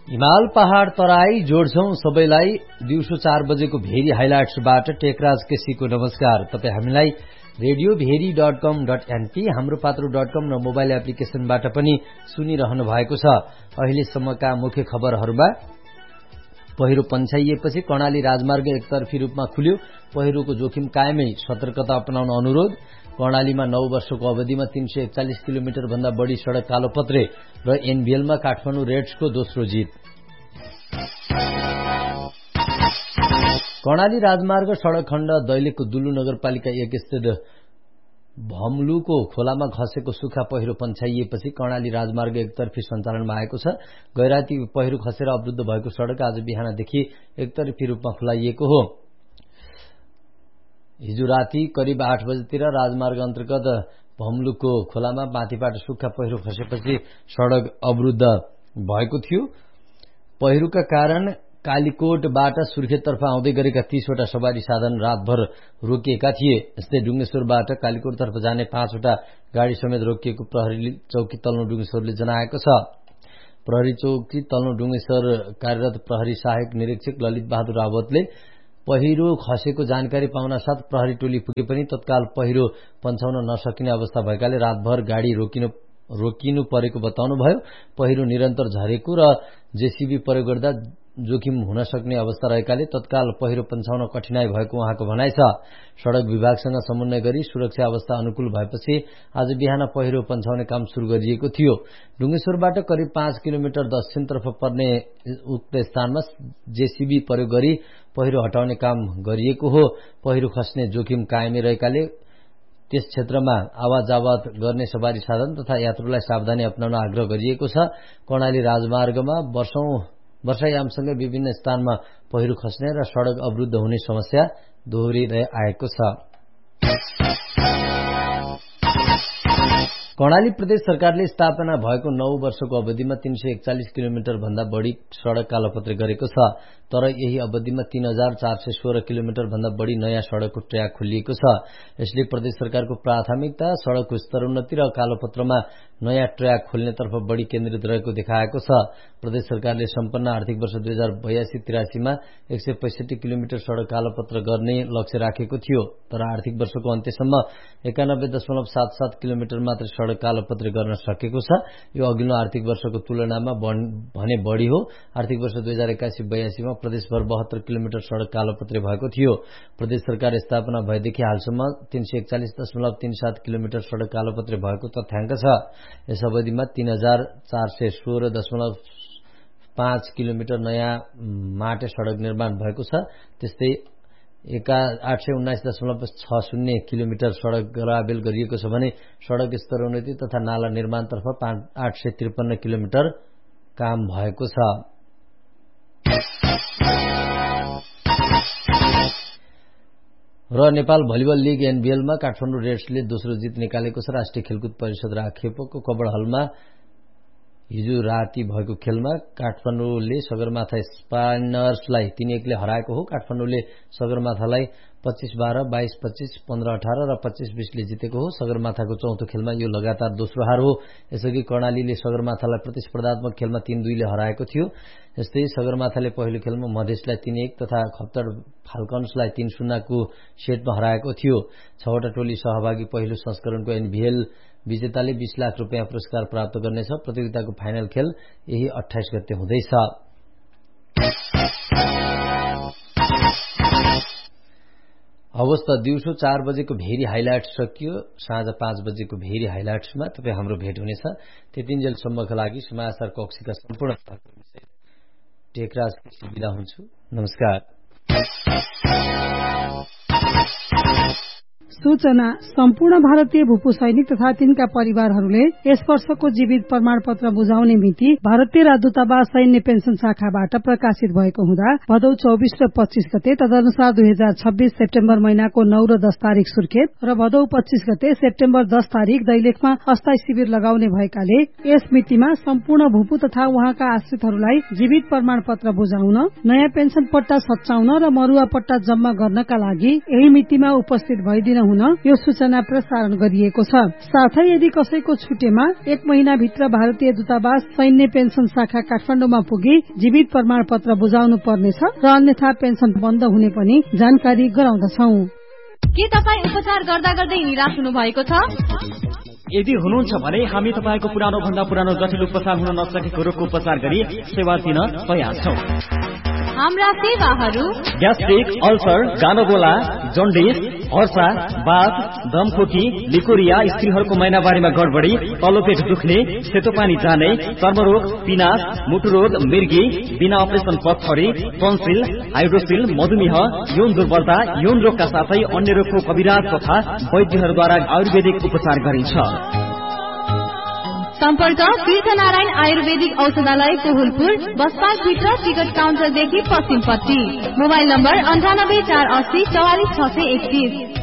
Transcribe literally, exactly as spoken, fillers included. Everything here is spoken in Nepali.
हिमाल पहाड़ तराई जोड्छौं सबैलाई। दिउँसो चार बजेको भेरी हाइलाइट्सबाट टेकराज केसीको नमस्कार। तपाईँ हामीलाई रेडियो भेरी डट कम डट एनपी, हाम्रो पात्रो डट कम र मोबाइल एप्लिकेशनबाट पनि सुनिरहनु भएको छ। अहिलेसम्मका मुख्य खबरहरूमा पहिरो पन्छाइएपछि कर्णाली राजमार्ग एकतर्फी रूपमा खुल्यो। पहिरोको जोखिम कायमै, सतर्कता अपनाउन अनुरोध। कर्णालीमा नौ वर्षको अवधिमा तीन सय एकचालिस किलोमिटर भन्दा बढ़ी सड़क कालोपत्रे र एनभीएलमा काठमाडौँ रेड्सको दोस्रो जित। कर्णाली राजमार्ग सड़क खण्ड दैलेखको दुल्लु नगरपालिका एक स्थित भमलुको खोलामा खसेको सुक्खा पहिरो पन्छाइएपछि कर्णाली राजमार्ग एकतर्फी सञ्चालनमा आएको छ। गैराती पहिरो खसेर अवरुद्ध भएको सड़क आज बिहानदेखि एकतर्फी रूपमा खुलाइएको हो। हिजो राति करिब आठ बजेतिर राजमार्ग अन्तर्गत भमलुको खोलामा माथिबाट सुक्खा पहिरो खसेपछि सड़क अवरुद्ध भएको थियो। पहिरोका कारण कालीकोटबाट सुर्खेततर्फ आउँदै गरेका तीसवटा सवारी साधन रातभर रोकिएका थिए। यस्तै डुङ्गेश्वरबाट कालीकोटतर्फ जाने पाँचवटा गाड़ी समेत रोकिएको प्रहरी चौकी तल्लो डुङ्गेश्वरले जनाएको छ। प्रहरी चौकी तल्लो डुङ्गेश्वर कार्यरत प्रहरी सहायक निरीक्षक ललित बहादुर रावतले पहिरो खसेको जानकारी पाउनासाथ प्रहरी टोली पुगे पनि तत्काल पहिरो पन्छाउन नसकिने अवस्था भएकाले रातभर गाड़ी रोकिनु रोकिनु परेको बताउनुभयो। पहिरो निरन्तर झरेको र जेसीबी प्रयोग गर्दा जोखिम हुन सक्ने अवस्था रहेकाले तत्काल पहिरो पन्छाउन कठिनाई भएको उहाँको भनाइ छ। सड़क विभागसँग समन्वय गरी सुरक्षा अवस्था अनुकूल भएपछि आज बिहान पहिरो पन्छाउने काम शुरू गरिएको थियो। डुङ्गेश्वरबाट करिब पाँच किलोमिटर दक्षिणतर्फ पर्ने उक्त स्थानमा जेसीबी प्रयोग गरी पहिरो हटाउने काम गरिएको हो। पहिरो खस्ने जोखिम कायमै रहेकाले त्यस क्षेत्रमा आवाजावत गर्ने सवारी साधन तथा यात्रुलाई सावधानी अपनाउन आग्रह गरिएको छ। कर्णाली राजमार्गमा वर्षौं वर्षायामसँगै विभिन्न स्थानमा पहिरो खस्ने र सड़क अवरुद्ध हुने समस्या दोहोरिँदै आएको छ। कर्णाली प्रदेश सरकारले स्थापना भएको नौ वर्षको अवधिमा तीन सय एकचालिस किलोमिटर भन्दा बढ़ी सड़क कालोपत्रे गरेको छ। तर यही अवधिमा तीन हजार चार सय सोह्र किलोमिटर भन्दा बढ़ी नयाँ सड़कको ट्र्याक खोलिएको छ। यसले प्रदेश सरकारको प्राथमिकता सड़कको स्तरोन्नति र कालोपत्रमा नयाँ ट्र्याक खोल्नेतर्फ बढ़ी केन्द्रित रहेको देखाएको छ। प्रदेश सरकारले सम्पन्न आर्थिक वर्ष दुई हजार बयासी तिरासीमा एक सय पैंसठी किलोमिटर सड़क कालोपत्र गर्ने लक्ष्य राखेको थियो। तर आर्थिक वर्षको अन्त्यसम्म एकानब्बे दशमलव सात सात किलोमिटर मात्र सड़क कालोपत्रे गर्न सकेको छ। यो अघिल्लो आर्थिक वर्षको तुलनामा भने बढ़ी हो। आर्थिक वर्ष दुई हजार एकासी बयासीमा प्रदेशभर बहत्तर किलोमिटर सड़क कालोपत्रे भएको थियो। प्रदेश सरकार स्थापना भएदेखि हालसम्म तीन सय एकचालिस दशमलव तीन सात किलोमिटर सड़क कालोपत्रे भएको तथ्याङ्क छ। यस अवधिमा तीन हजार चार सय सोह्र दशमलव पाँच किलोमिटर नयाँ माटे सड़क निर्माण भएको छ। त्यस्तै एका आठ सय उन्नाइस दशमलव छ शून्य किलोमिटर सड़क ग्राभेल गरिएको छ भने सड़क स्तरोन्नति तथा नाला निर्माणतर्फ आठ सय त्रिपन्न किलोमिटर काम भएको छ। र नेपाल भलिबल लीग एनभीएलमा काठमाडौँ रेड्सले दोस्रो जित निकालेको छ। राष्ट्रिय खेलकुद परिषद राखेपोको कबडहलमा हिजो राति भएको खेलमा काठमाडौँले सगरमाथा स्पाइनर्सलाई तीन एकले हराएको हो। काठमाडौँले सगरमाथालाई पच्चीस बाह्र, बाइस पच्चीस, पन्ध्र अठारह र पच्चीस बीसले जितेको हो। सगरमाथाको चौथो खेलमा यो लगातार दोस्रो हार हो। यसअघि कर्णालीले सगरमाथालाई प्रतिस्पर्धात्मक खेलमा तीन दुईले हराएको थियो। यस्तै सगरमाथाले पहिलो खेलमा मधेसलाई तीन एक तथा खप्तड फाल्कन्सलाई तीन शून्यको सेटमा हराएको थियो। छवटा टोली सहभागी पहिलो संस्करणको एनभीएल विजेताले बीस लाख रुपियाँ पुरस्कार प्राप्त गर्नेछ। प्रतियोगिताको फाइनल खेल यही अट्ठाइस गते हुँदैछ। हवस् त दिउँसो चार बजेको भेरी हाइलाइट्स सकियो। साँझ पाँच बजेको भेरी हाइलाइट्समा तपाईँ हाम्रो भेट हुनेछ। त्यतिन्जेलसम्मका लागि समाचार कक्षीका सम्पूर्ण टेकराज बिदा हुन्छु। नमस्कार। सूचना सम्पूर्ण भारतीय भूपू सैनिक तथा तिनका परिवारहरूले यस वर्षको जीवित प्रमाण पत्र बुझाउने मिति भारतीय राजदूतावास सैन्य पेन्सन शाखाबाट प्रकाशित भएको हुँदा भदौ चौबीस र पच्चीस गते तदनुसार दुई हजार छब्बीस सेप्टेम्बर महिनाको नौ र दस तारिक सुर्खेत र भदौ पच्चीस गते सेप्टेम्बर दस तारिक दैलेखमा अस्थायी शिविर लगाउने भएकाले यस मितिमा सम्पूर्ण भूपू तथा उहाँका आश्रितहरूलाई जीवित प्रमाण पत्र बुझाउन, नयाँ पेन्सन पट्टा सच्याउन र मरुवा पट्टा जम्मा गर्नका लागि यही मितिमा उपस्थित भइदिन महिना हुन यो सूचना प्रसारण गरिएको छ। साथै यदि कसैको छुटेमा एक महिनाभित्र भारतीय दूतावास सैन्य पेन्सन शाखा काठमाडौँमा पुगी जीवित प्रमाण पत्र बुझाउनु पर्नेछ र अन्यथा पेन्सन बन्द हुने पनि जानकारी गराउँदछौ। के तपाईँ उपचार गर्दा गर्दै निराश हुनु भएको छ? यदि हुनुहुन्छ भने हामी तपाईँको पुरानो भन्दा पुरानो जटिल उपचार हुन नसकेको रोगको उपचार गरी सेवा दिन तयार छौं। हाम्रा सेवाहरू ग्यास्ट्रिक, अल्सर, गानोगोला, जन्डिस, हर्सा, बाथ, दमखोकी, लिकोरिया, स्त्रीहरूको महिनावारीमा गडबडी, तल्लो पेट दुख्ने, सेतो पानी जाने, चर्मरोग, पिनास, मुटुरोग, मिर्गी, बिना अपरेसन पत्थरी, टन्सिल, हाइड्रोसिल, मधुमेह, यौन दुर्बलता, यौन रोगका साथै अन्य रोगको कविराज तथा वैद्यहरूद्वारा आयुर्वेदिक उपचार गरिन्छ। सम्पर्क तीर्थनारायण आयुर्वेदिक औषधालय कोहुलपुर, बस पार्क भित्र टिकट काउन्टरदेखि पश्चिमपट्टि। मोबाइल नम्बर अन्ठानब्बे चार अस्सी चौवालिस छ सय एकतीस।